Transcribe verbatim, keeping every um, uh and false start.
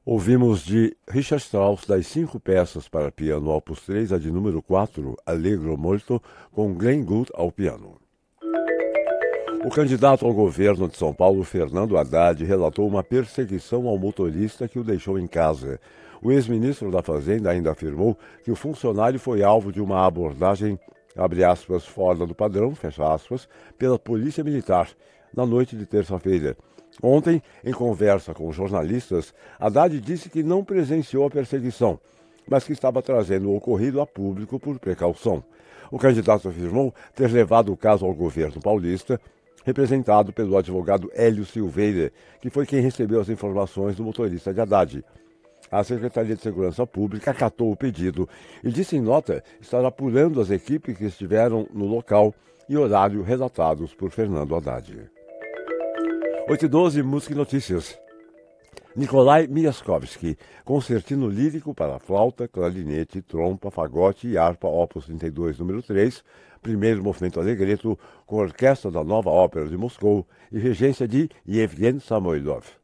Ouvimos de Richard Strauss das cinco peças para piano opus três, a de número quatro, Allegro Molto, com Glenn Gould ao piano. O candidato ao governo de São Paulo, Fernando Haddad, relatou uma perseguição ao motorista que o deixou em casa. O ex-ministro da Fazenda ainda afirmou que o funcionário foi alvo de uma abordagem, abre aspas, fora do padrão, fecha aspas, pela Polícia Militar, na noite de terça-feira. Ontem, em conversa com jornalistas, Haddad disse que não presenciou a perseguição, mas que estava trazendo o ocorrido a público por precaução. O candidato afirmou ter levado o caso ao governo paulista, representado pelo advogado Hélio Silveira, que foi quem recebeu as informações do motorista de Haddad. A Secretaria de Segurança Pública acatou o pedido e disse em nota estar apurando as equipes que estiveram no local e horário relatados por Fernando Haddad. oito e doze, Música e Notícias. Nikolai Miaskovsky, concertino lírico para flauta, clarinete, trompa, fagote e harpa opus trinta e dois, número três, primeiro movimento alegreto, com orquestra da Nova Ópera de Moscou e regência de Yevgeny Samoilov.